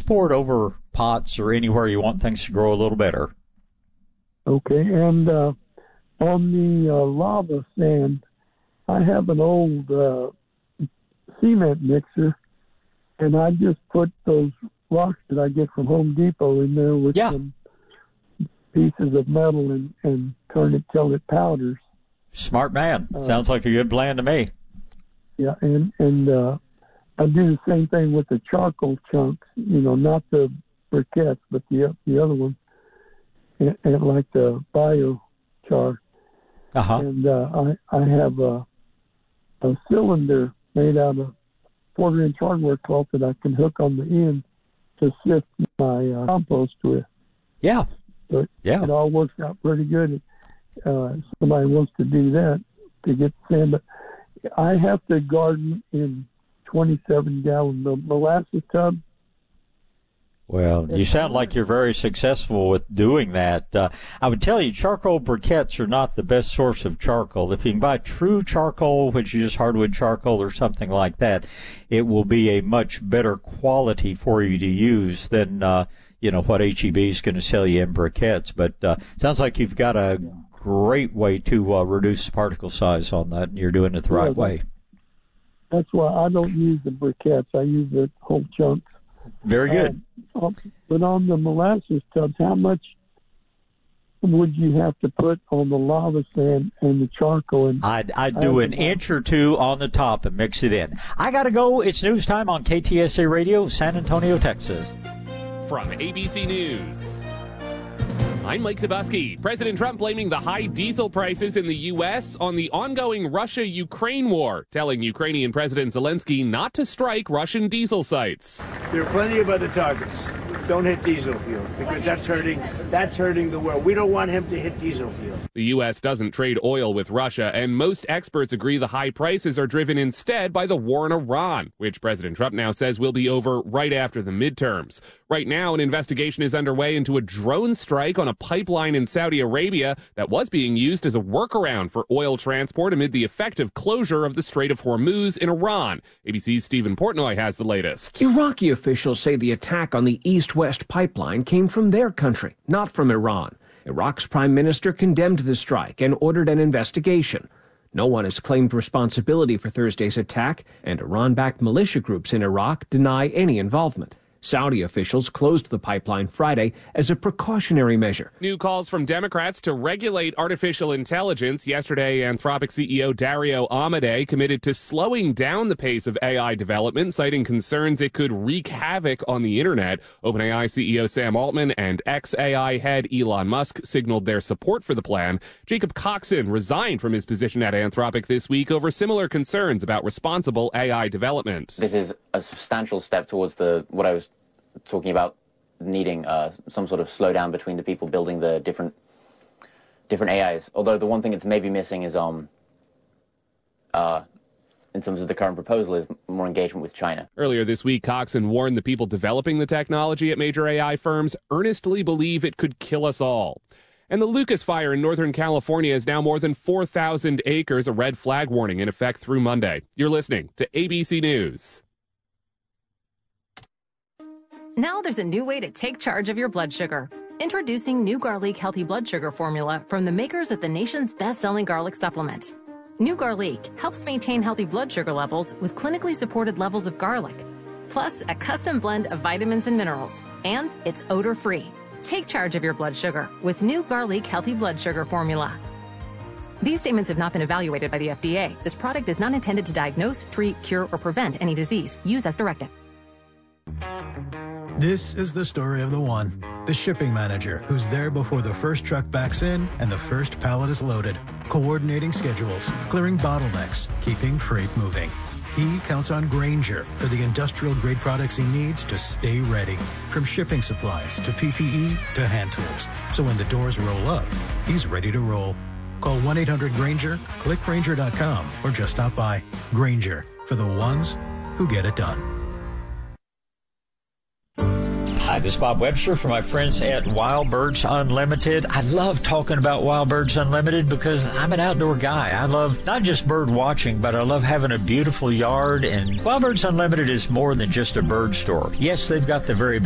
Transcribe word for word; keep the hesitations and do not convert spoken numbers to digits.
transport over pots or anywhere you want things to grow a little better. Okay, and uh, on the uh, lava sand, I have an old uh, cement mixer, and I just put those rocks that I get from Home Depot in there with yeah. some pieces of metal and, and turn it till it powders. Smart man. Uh, Sounds like a good plan to me. Yeah, and, and uh, I do the same thing with the charcoal chunks, you know, not the briquettes, but the the other one, and, and like the biochar. Uh-huh. And uh, I, I have a, a cylinder made out of quarter-inch hardware cloth that I can hook on the end to sift my uh, compost with. Yeah. So it, yeah. it all works out pretty good. Uh, somebody wants to do that to get sand, but I have to garden in twenty-seven gallon molasses tub. Well, you sound like you're very successful with doing that. Uh, I would tell you, charcoal briquettes are not the best source of charcoal. If you can buy true charcoal, which is just hardwood charcoal or something like that, it will be a much better quality for you to use than, uh, you know, what H E B is going to sell you in briquettes. But uh, sounds like you've got a great way to uh, reduce particle size on that, and you're doing it the right yeah, way. That's why I don't use the briquettes. I use the whole chunks. Very good. Uh, but on the molasses tubs, how much would you have to put on the lava sand and the charcoal? And I'd, I'd do an inch or two on the top and mix it in. I got to go. It's news time on K T S A Radio, San Antonio, Texas. From A B C News, I'm Mike Dubusky. President Trump blaming the high diesel prices in the U S on the ongoing Russia-Ukraine war, telling Ukrainian President Zelensky not to strike Russian diesel sites. There are plenty of other targets. Don't hit diesel fuel, because that's hurting that's hurting the world. We don't want him to hit diesel fuel. The U S doesn't trade oil with Russia, and most experts agree the high prices are driven instead by the war in Iran, which President Trump now says will be over right after the midterms. Right now, an investigation is underway into a drone strike on a pipeline in Saudi Arabia that was being used as a workaround for oil transport amid the effective closure of the Strait of Hormuz in Iran. A B C's Stephen Portnoy has the latest. Iraqi officials say the attack on the east-west pipeline came from their country, not from Iran. Iraq's prime minister condemned the strike and ordered an investigation. No one has claimed responsibility for Thursday's attack, and Iran-backed militia groups in Iraq deny any involvement. Saudi officials closed the pipeline Friday as a precautionary measure. New calls from Democrats to regulate artificial intelligence. Yesterday, Anthropic C E O Dario Amodei committed to slowing down the pace of A I development, citing concerns it could wreak havoc on the internet. OpenAI C E O Sam Altman and ex-A I head Elon Musk signaled their support for the plan. Jacob Coxon resigned from his position at Anthropic this week over similar concerns about responsible A I development. This is a substantial step towards the what I was talking about, needing uh, some sort of slowdown between the people building the different different A Is. Although the one thing it's maybe missing is, um, uh, in terms of the current proposal, is more engagement with China. Earlier this week, Coxon warned the people developing the technology at major A I firms earnestly believe it could kill us all. And the Lucas Fire in Northern California is now more than four thousand acres, a red flag warning in effect through Monday. You're listening to A B C News. Now there's a new way to take charge of your blood sugar. Introducing New Garlic Healthy Blood Sugar Formula from the makers of the nation's best-selling garlic supplement. New Garlic helps maintain healthy blood sugar levels with clinically supported levels of garlic, plus a custom blend of vitamins and minerals, and it's odor-free. Take charge of your blood sugar with New Garlic Healthy Blood Sugar Formula. These statements have not been evaluated by the F D A. This product is not intended to diagnose, treat, cure, or prevent any disease. Use as directed. This is the story of the one, the shipping manager who's there before the first truck backs in and the first pallet is loaded, coordinating schedules, clearing bottlenecks, keeping freight moving. He counts on Grainger for the industrial-grade products he needs to stay ready, from shipping supplies to P P E to hand tools. So when the doors roll up, he's ready to roll. Call one eight hundred Grainger, click Grainger dot com, or just stop by. Grainger, for the ones who get it done. Hi, this is Bob Webster from my friends at Wild Birds Unlimited. I love talking about Wild Birds Unlimited because I'm an outdoor guy. I love not just bird watching, but I love having a beautiful yard. And Wild Birds Unlimited is more than just a bird store. Yes, they've got the very